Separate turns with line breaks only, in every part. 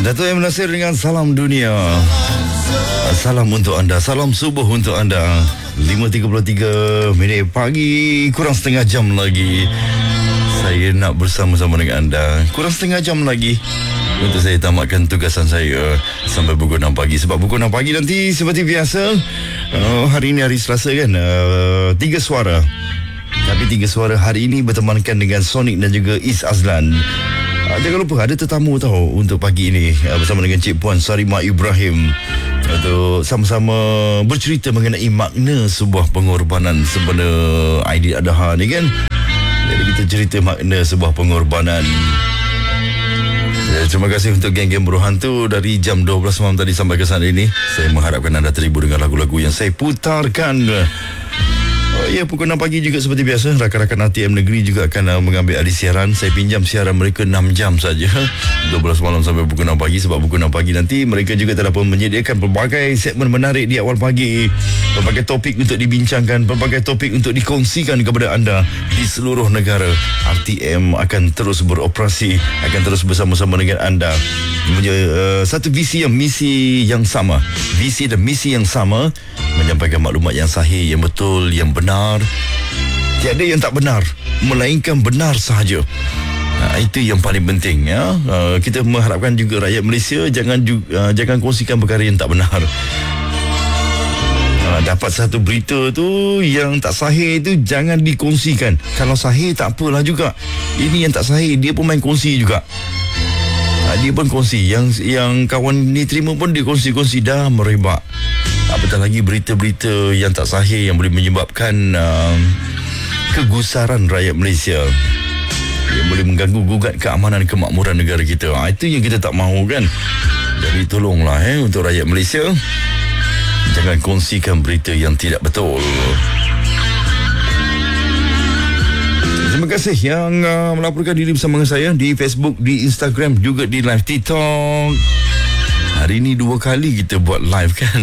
Dato' M. Nasir dengan Salam Dunia. Salam untuk anda, salam subuh untuk anda. 5.33 minit pagi, kurang setengah jam lagi saya nak bersama-sama dengan anda. Kurang setengah jam lagi untuk saya tamatkan tugasan saya sampai pukul 6 pagi. Sebab pukul 6 pagi nanti seperti biasa, hari ini hari Selasa kan, 3 suara. Tapi 3 suara hari ini bertemankan dengan Sonic dan juga Is Azlan. Jangan lupa ada tetamu tahu untuk pagi ini bersama dengan Cik Puan Sarimah Ibrahim untuk sama-sama bercerita mengenai makna sebuah pengorbanan sebenar Aidiladha ni kan. Jadi kita cerita makna sebuah pengorbanan. Terima kasih untuk geng-geng berhantu dari jam 12 malam tadi sampai ke saat ini. Saya mengharapkan anda terhibur dengan lagu-lagu yang saya putarkan. Pukul 6 pagi juga seperti biasa, rakan-rakan ATM Negeri juga akan mengambil alih siaran. Saya pinjam siaran mereka 6 jam saja, 12 malam sampai pukul 6 pagi. Sebab pukul 6 pagi nanti mereka juga telah pun menyediakan pelbagai segmen menarik di awal pagi, pelbagai topik untuk dibincangkan, pelbagai topik untuk dikongsikan kepada anda di seluruh negara. RTM akan terus beroperasi, akan terus bersama-sama dengan anda. Satu misi yang sama, visi dan misi yang sama, menyampaikan maklumat yang sahih, yang betul, yang benar. Tiada yang tak benar, melainkan benar sahaja. Itu yang paling penting ya. Kita mengharapkan juga rakyat Malaysia jangan kongsikan perkara yang tak benar. Dapat satu berita tu yang tak sahih tu jangan dikongsikan. Kalau sahih tak apalah juga. Ini yang tak sahih dia pun main kongsi juga. Dia pun kongsi. Yang kawan ni terima pun dia kongsi-kongsi, dah merebak. Apatah lagi berita-berita yang tak sahih yang boleh menyebabkan kegusaran rakyat Malaysia, yang boleh mengganggu-gugat keamanan kemakmuran negara kita. Itu yang kita tak mahu kan. Jadi tolonglah untuk rakyat Malaysia, jangan kongsikan berita yang tidak betul. Terima kasih yang melaporkan diri bersama dengan saya di Facebook, di Instagram, juga di live TikTok. Hari ini 2 kali kita buat live kan.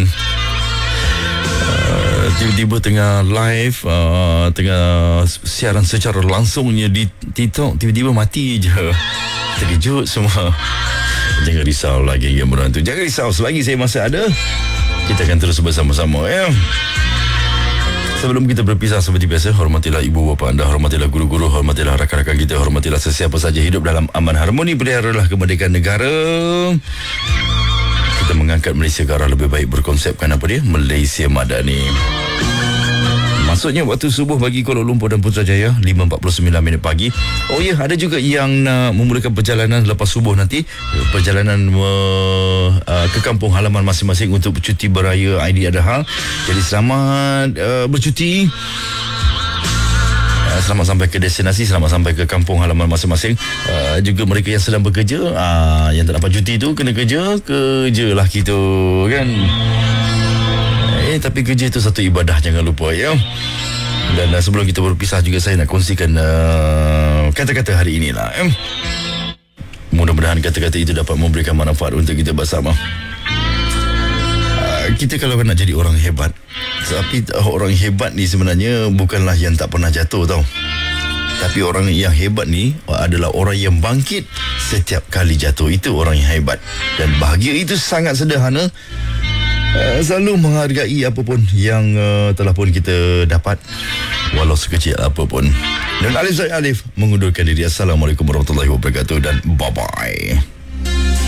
Tiba-tiba tengah live, tengah siaran secara langsungnya di TikTok, tiba-tiba mati je. Terkejut semua. Jangan risau lagi yang berantu. Jangan risau, selagi saya masih ada, kita akan terus bersama-sama ya. Sebelum kita berpisah seperti biasa, hormatilah ibu bapa anda, hormatilah guru-guru, hormatilah rakan-rakan kita, hormatilah sesiapa saja hidup dalam aman harmoni, peliharalah kemerdekaan negara. Kita mengangkat Malaysia ke arah lebih baik berkonsepkan apa dia? Malaysia Madani. Maksudnya waktu subuh bagi Kuala Lumpur dan Putrajaya 5.49 minit pagi. Ada juga yang nak memulakan perjalanan lepas subuh nanti, perjalanan ke kampung halaman masing-masing untuk bercuti beraya Aidiladha. Jadi selamat bercuti. Selamat sampai ke destinasi, selamat sampai ke kampung halaman masing-masing. Juga mereka yang sedang bekerja, yang tak dapat cuti tu kena kerjalah kita kan. Tapi kerja itu satu ibadah, jangan lupa ya. Dan sebelum kita berpisah juga, saya nak kongsikan kata-kata hari inilah. Mudah-mudahan kata-kata itu dapat memberikan manfaat untuk kita bersama. Kita kalau nak jadi orang hebat, tapi orang hebat ni sebenarnya bukanlah yang tak pernah jatuh tau. Tapi orang yang hebat ni adalah orang yang bangkit setiap kali jatuh. Itu orang yang hebat. Dan bahagia itu sangat sederhana. Selalu menghargai apapun yang telah pun kita dapat, walau sekecil apapun. Dan Alif saya Alif mengundurkan diri. Assalamualaikum warahmatullahi wabarakatuh dan bye-bye.